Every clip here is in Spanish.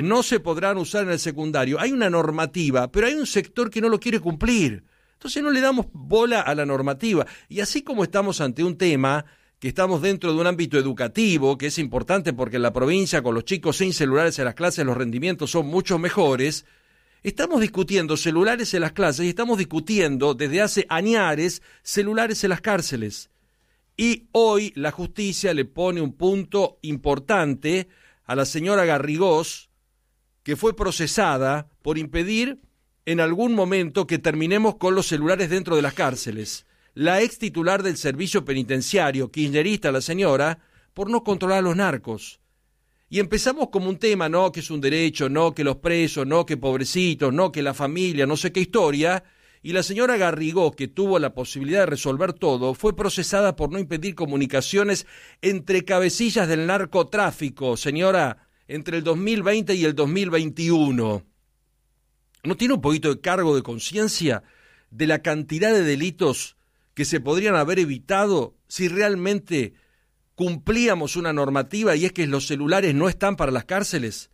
no se podrán usar en el secundario. Hay una normativa, pero hay un sector que no lo quiere cumplir. Entonces no le damos bola a la normativa. Y así como estamos ante un tema, que estamos dentro de un ámbito educativo, que es importante porque en la provincia, con los chicos sin celulares en las clases, los rendimientos son mucho mejores, estamos discutiendo celulares en las clases y estamos discutiendo desde hace añares celulares en las cárceles. Y hoy la justicia le pone un punto importante a la señora Garrigós, que fue procesada por impedir en algún momento que terminemos con los celulares dentro de las cárceles. La ex titular del servicio penitenciario, kirchnerista la señora, por no controlar a los narcos. Y empezamos como un tema, no, que es un derecho, no, que los presos, no, que pobrecitos, no, que la familia, no sé qué historia. Y la señora Garrigós, que tuvo la posibilidad de resolver todo, fue procesada por no impedir comunicaciones entre cabecillas del narcotráfico, señora, entre el 2020 y el 2021. ¿No tiene un poquito de cargo de conciencia de la cantidad de delitos que se podrían haber evitado si realmente cumplíamos una normativa, y es que los celulares no están para las cárceles?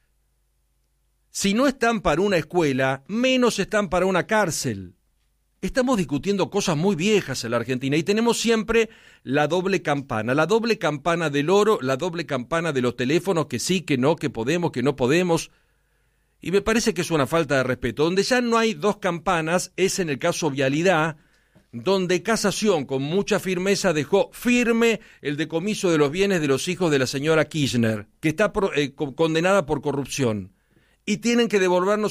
Si no están para una escuela, menos están para una cárcel. Estamos discutiendo cosas muy viejas en la Argentina y tenemos siempre la doble campana del oro, la doble campana de los teléfonos, que sí, que no, que podemos, que no podemos. Y me parece que es una falta de respeto. Donde ya no hay dos campanas es en el caso Vialidad, donde Casación con mucha firmeza dejó firme el decomiso de los bienes de los hijos de la señora Kirchner, que está condenada por corrupción, y tienen que devolvernos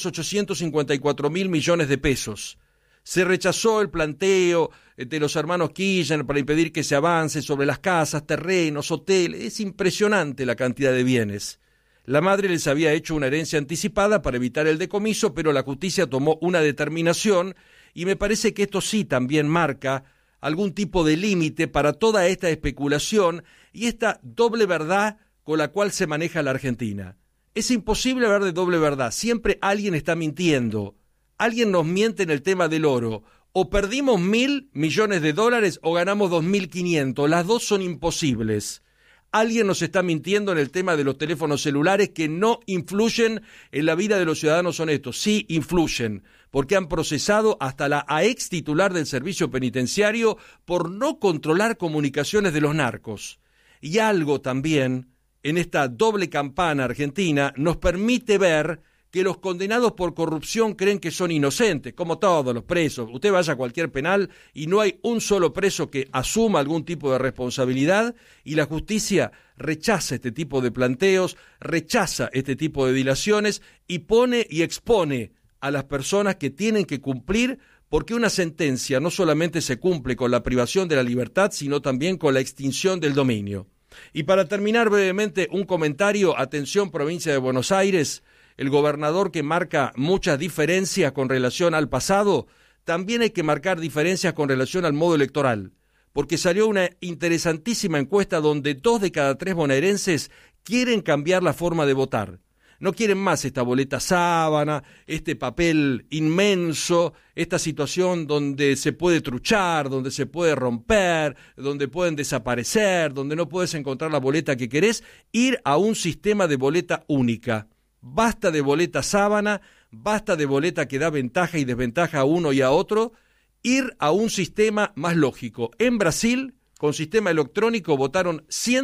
854.000 millones de pesos. Se rechazó el planteo de los hermanos Kirchner para impedir que se avance sobre las casas, terrenos, hoteles. Es impresionante la cantidad de bienes. La madre les había hecho una herencia anticipada para evitar el decomiso, pero la justicia tomó una determinación y me parece que esto sí también marca algún tipo de límite para toda esta especulación y esta doble verdad con la cual se maneja la Argentina. Es imposible hablar de doble verdad, siempre alguien está mintiendo. Alguien nos miente en el tema del oro. O perdimos 1.000 millones de dólares o ganamos 2.500. Las dos son imposibles. Alguien nos está mintiendo en el tema de los teléfonos celulares que no influyen en la vida de los ciudadanos honestos. Sí influyen, porque han procesado hasta la ex titular del servicio penitenciario por no controlar comunicaciones de los narcos. Y algo también en esta doble campana argentina nos permite ver que los condenados por corrupción creen que son inocentes, como todos los presos. Usted vaya a cualquier penal y no hay un solo preso que asuma algún tipo de responsabilidad, y la justicia rechaza este tipo de planteos, rechaza este tipo de dilaciones y pone y expone a las personas que tienen que cumplir, porque una sentencia no solamente se cumple con la privación de la libertad, sino también con la extinción del dominio. Y para terminar brevemente, un comentario, atención provincia de Buenos Aires. El gobernador, que marca muchas diferencias con relación al pasado, también hay que marcar diferencias con relación al modo electoral, porque salió una interesantísima encuesta donde 2 de cada 3 bonaerenses quieren cambiar la forma de votar. No quieren más esta boleta sábana, este papel inmenso, esta situación donde se puede truchar, donde se puede romper, donde pueden desaparecer, donde no puedes encontrar la boleta que querés, ir a un sistema de boleta única. Basta de boleta sábana, basta de boleta que da ventaja y desventaja a uno y a otro, ir a un sistema más lógico. En Brasil, con sistema electrónico, votaron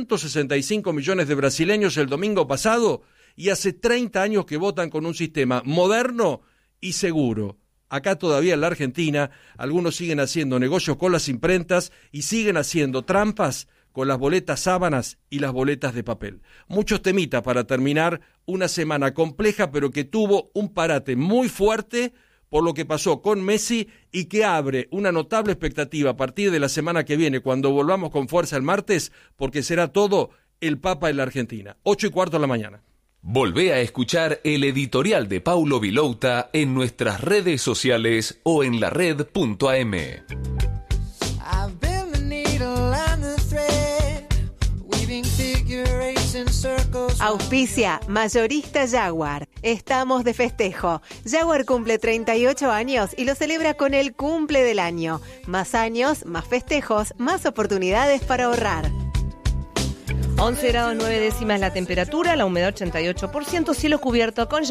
165 millones de brasileños el domingo pasado y hace 30 años que votan con un sistema moderno y seguro. Acá todavía en la Argentina, algunos siguen haciendo negocios con las imprentas y siguen haciendo trampas con las boletas sábanas y las boletas de papel. Muchos temitas para terminar una semana compleja, pero que tuvo un parate muy fuerte por lo que pasó con Messi y que abre una notable expectativa a partir de la semana que viene, cuando volvamos con fuerza el martes, porque será todo el Papa en la Argentina. 8:15 de la mañana. Volvé a escuchar el editorial de Paulo Vilouta en nuestras redes sociales o en lared.am. Auspicia Mayorista Jaguar. Estamos de festejo. Jaguar cumple 38 años y lo celebra con el cumple del año. Más años, más festejos, más oportunidades para ahorrar. 11 grados 9 décimas la temperatura, la humedad 88%, cielo cubierto con